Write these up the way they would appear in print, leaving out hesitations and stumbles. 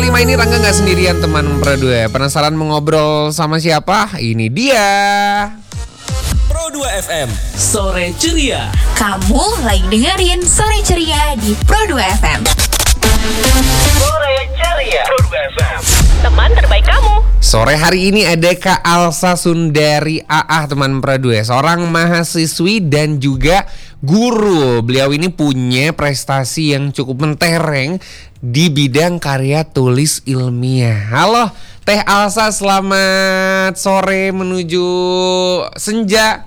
5 ini Rangga gak sendirian teman Pro 2. Penasaran mau ngobrol sama siapa? Ini dia Pro 2 FM Sore Ceria. Kamu lagi dengerin Sore Ceria di Pro 2 FM. Sore Ceria Pro 2 FM, Teman terbaik kamu. Sore hari ini ada Kak Alsa Sundari Aah teman Pro 2, seorang mahasiswi dan juga guru. Beliau ini punya prestasi yang cukup mentereng di bidang karya tulis ilmiah. Halo Teh Alsa, selamat sore menuju senja.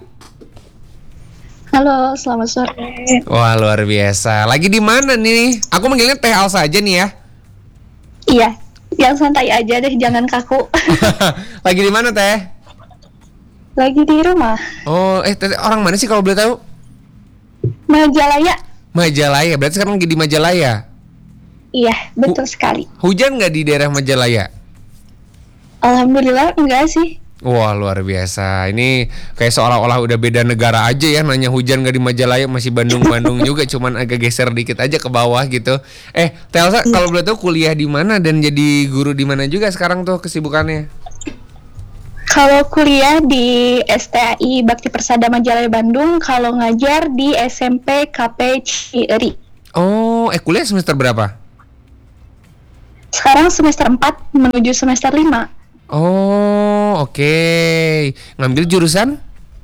Halo, selamat sore. Wah, luar biasa. Lagi di mana nih? Aku manggilnya Teh Alsa aja nih ya. Iya, yang santai aja deh, jangan kaku. Lagi di mana Teh? Lagi di rumah. Oh, Teh orang mana sih kalau boleh tahu? Majalaya. Majalaya. Berarti sekarang lagi di Majalaya. Iya, betul sekali. Hujan nggak di daerah Majalaya? Alhamdulillah enggak sih. Wah, luar biasa. Ini kayak seolah-olah udah beda negara aja ya. Nanya hujan nggak di Majalaya, masih Bandung-Bandung juga. Cuman agak geser dikit aja ke bawah gitu. Teh Elsa, kalau boleh tahu kuliah di mana dan jadi guru di mana juga sekarang tuh kesibukannya? Kalau kuliah di STAI Bakti Persada Majalaya Bandung, kalau ngajar di SMP KP Cieri. Oh, kuliah semester berapa? Sekarang semester 4 menuju semester 5. Oh, oke. Ngambil jurusan?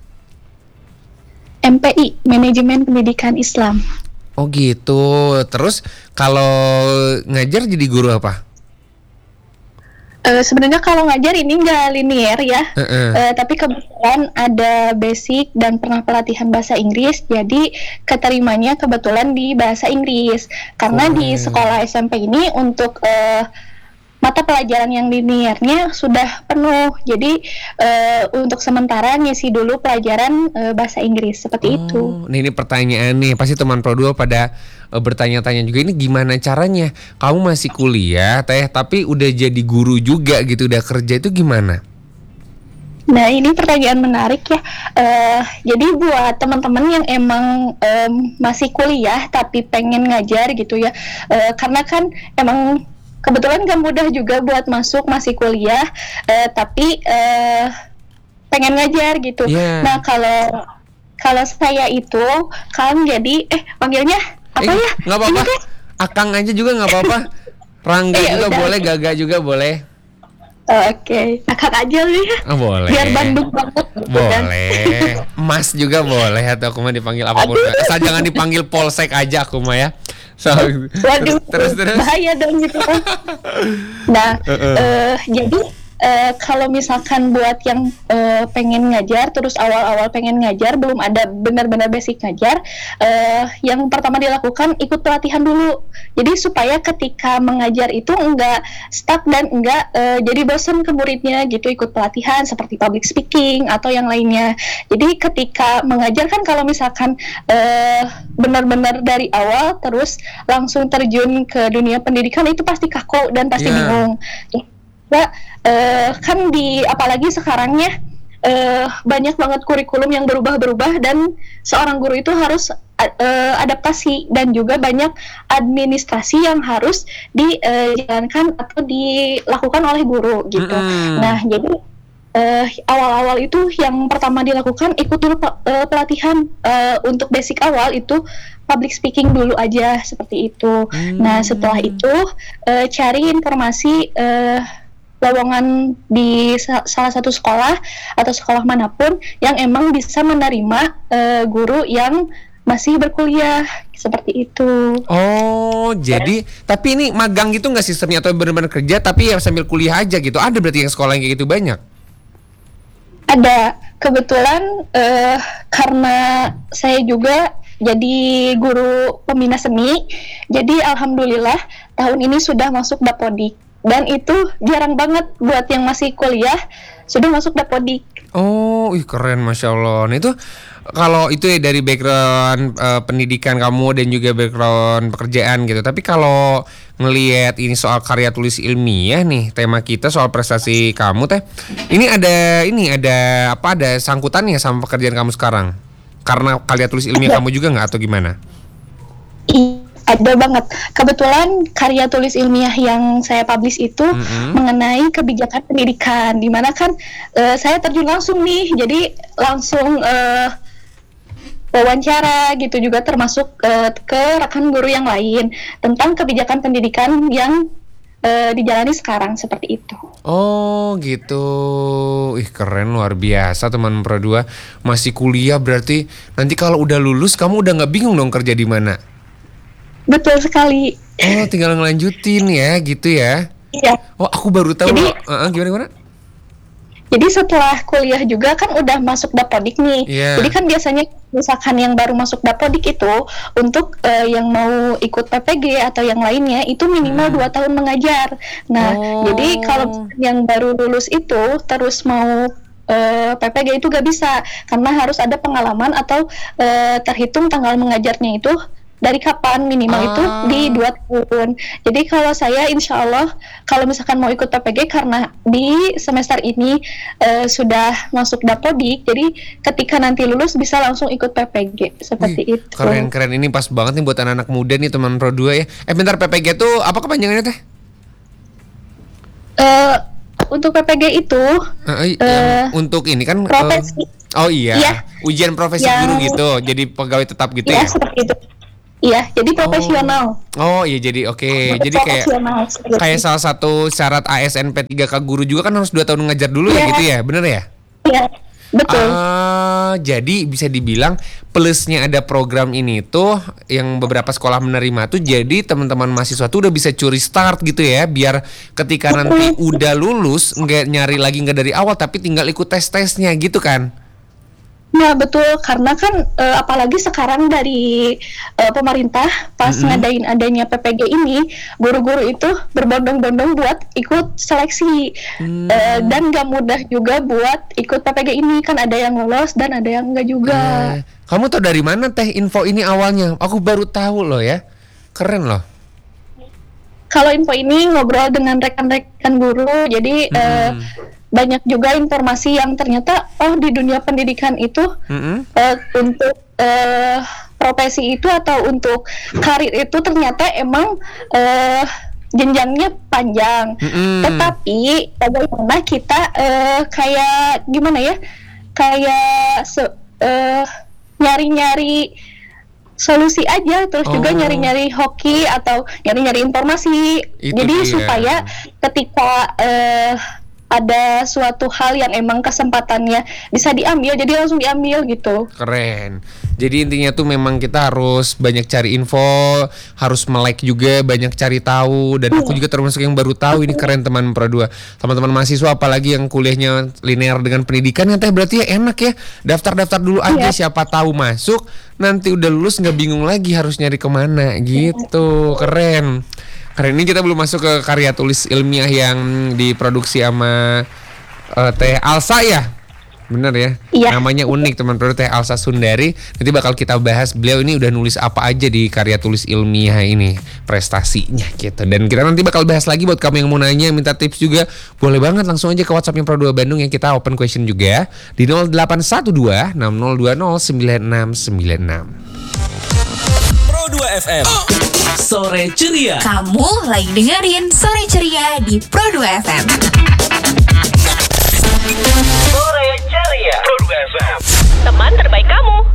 MPI, Manajemen Pendidikan Islam. Oh gitu. Terus kalau ngajar jadi guru apa? Sebenarnya kalau ngajar ini nggak linear ya, tapi kebetulan ada basic dan pernah pelatihan bahasa Inggris, jadi keterimanya kebetulan di bahasa Inggris. Karena di sekolah SMP ini untuk mata pelajaran yang linearnya sudah penuh, jadi untuk sementara ngisi dulu pelajaran bahasa Inggris seperti itu. Ini pertanyaan nih, pasti teman Pro 2 pada bertanya-tanya juga, ini gimana caranya? Kamu masih kuliah, Teh, tapi udah jadi guru juga gitu, udah kerja, itu gimana? Nah, ini pertanyaan menarik ya. Jadi buat teman-teman yang emang masih kuliah tapi pengen ngajar gitu ya, karena kan emang kebetulan gak mudah juga buat masih kuliah, tapi pengen ngajar gitu. Yeah. Nah, kalau saya itu kan jadi panggilnya apa ya? Nggak apa-apa. Akang aja juga nggak apa-apa. Rangga juga udah. boleh, Gaga juga boleh. Oke. Akang aja nih. Oh, boleh. Biar Bandung banget. Boleh. Mas juga boleh, atau aku mah dipanggil apapun. Asal jangan dipanggil polsek aja aku mah ya. Waduh, terus. Bahaya dong gitu kan. Nah, jadi kalau misalkan buat yang pengen ngajar, terus awal-awal pengen ngajar, belum ada benar-benar basic ngajar, yang pertama dilakukan ikut pelatihan dulu. Jadi supaya ketika mengajar itu enggak stuck dan enggak jadi bosan ke muridnya gitu, ikut pelatihan seperti public speaking atau yang lainnya. Jadi ketika mengajar kan kalau misalkan benar-benar dari awal terus langsung terjun ke dunia pendidikan, itu pasti kaku dan pasti bingung. Kan apalagi sekarangnya banyak banget kurikulum yang berubah-berubah dan seorang guru itu harus adaptasi, dan juga banyak administrasi yang harus dijalankan atau dilakukan oleh guru gitu. Nah, jadi awal-awal itu yang pertama dilakukan ikut dulu pelatihan untuk basic awal itu public speaking dulu aja seperti itu. Nah, setelah itu cari informasi lowongan di salah satu sekolah atau sekolah manapun yang emang bisa menerima guru yang masih berkuliah seperti itu. Oh, jadi tapi ini magang gitu nggak sistemnya, atau benar-benar kerja tapi ya sambil kuliah aja gitu? Ada berarti yang sekolah yang kayak gitu banyak? Ada, kebetulan karena saya juga jadi guru pembina seni, jadi alhamdulillah tahun ini sudah masuk Dapodik. Dan itu jarang banget buat yang masih kuliah sudah masuk Dapodik. Oh, keren, Masya Allah. Nah itu kalau itu ya dari background pendidikan kamu dan juga background pekerjaan gitu. Tapi kalau ngelihat ini soal karya tulis ilmiah nih, tema kita soal prestasi kamu Teh, ada sangkutannya sama pekerjaan kamu sekarang? Karena karya tulis ilmiah kamu juga nggak, atau gimana? Ada banget. Kebetulan karya tulis ilmiah yang saya publish itu mengenai kebijakan pendidikan, di mana kan saya terjun langsung nih, jadi langsung wawancara gitu juga, termasuk ke rekan guru yang lain tentang kebijakan pendidikan yang dijalani sekarang seperti itu. Oh gitu. Ih keren, luar biasa teman Pro 2. Masih kuliah berarti nanti kalau udah lulus kamu udah nggak bingung dong kerja di mana? Betul sekali. Oh tinggal ngelanjutin ya gitu ya. Iya. Oh aku baru tahu. Jadi, gimana? Jadi setelah kuliah juga kan udah masuk Dapodik nih. Yeah. Jadi kan biasanya misalkan yang baru masuk Dapodik itu untuk yang mau ikut PPG atau yang lainnya itu minimal 2 tahun mengajar. Nah, jadi kalau yang baru lulus itu terus mau PPG itu gak bisa karena harus ada pengalaman atau terhitung tanggal mengajarnya itu dari kapan, minimal itu di 2 tahun. Jadi kalau saya insya Allah kalau misalkan mau ikut PPG karena di semester ini sudah masuk Dapodik, jadi ketika nanti lulus bisa langsung ikut PPG seperti itu. Keren ini pas banget nih buat anak-anak muda nih teman Pro 2 ya. Bentar, PPG itu apa kepanjangannya teh? Untuk PPG itu untuk ini kan profesi. Oh iya. Ujian profesi guru gitu. Jadi pegawai tetap gitu ya. Iya, seperti itu. Iya, jadi profesional. Oh iya, jadi oke. Jadi kayak salah satu syarat ASN P3K guru juga kan harus 2 tahun ngajar dulu ya gitu ya, bener ya? Iya, betul. Jadi bisa dibilang plusnya ada program ini tuh yang beberapa sekolah menerima tuh, jadi teman-teman mahasiswa tuh udah bisa curi start gitu ya, biar ketika nanti udah lulus nggak nyari lagi nggak dari awal tapi tinggal ikut tes-tesnya gitu kan? Nah betul, karena kan apalagi sekarang dari pemerintah pas ngadain adanya PPG ini, guru-guru itu berbondong-bondong buat ikut seleksi dan gak mudah juga buat ikut PPG ini, kan ada yang lolos dan ada yang enggak juga. Kamu tahu dari mana teh info ini awalnya? Aku baru tahu loh ya, keren loh. Kalau info ini ngobrol dengan rekan-rekan guru, jadi banyak juga informasi yang ternyata di dunia pendidikan itu untuk profesi itu atau untuk karir itu ternyata emang jenjangnya panjang. Tetapi bagaimana kita kayak gimana ya, kayak nyari-nyari solusi aja, terus juga nyari-nyari hoki atau nyari-nyari informasi. Itu jadi dia. supaya ketika ada suatu hal yang emang kesempatannya bisa diambil, jadi langsung diambil gitu. Keren. Jadi intinya tuh memang kita harus banyak cari info, harus melek juga, banyak cari tahu. Dan aku juga termasuk yang baru tahu, ini keren teman Pro 2. Teman-teman mahasiswa apalagi yang kuliahnya linear dengan pendidikan ya teh, berarti ya enak ya. Daftar-daftar dulu aja, siapa tahu masuk, nanti udah lulus nggak bingung lagi harus nyari kemana gitu. Keren. Keren, ini kita belum masuk ke karya tulis ilmiah yang diproduksi sama Teh Alsa ya? Bener ya? Iya. Namanya unik teman Pro, Teh Alsa Sundari. Nanti bakal kita bahas beliau ini udah nulis apa aja di karya tulis ilmiah ini, prestasinya gitu. Dan kita nanti bakal bahas lagi buat kamu yang mau nanya, minta tips juga, boleh banget langsung aja ke WhatsApp-nya Pro 2 Bandung yang kita open question juga di 0812 6020 9696. Pro 2 FM Sore Ceria. Kamu lagi dengerin Sore Ceria di Pro 2 FM. Sore Ceria Pro 2 FM. Teman terbaik kamu.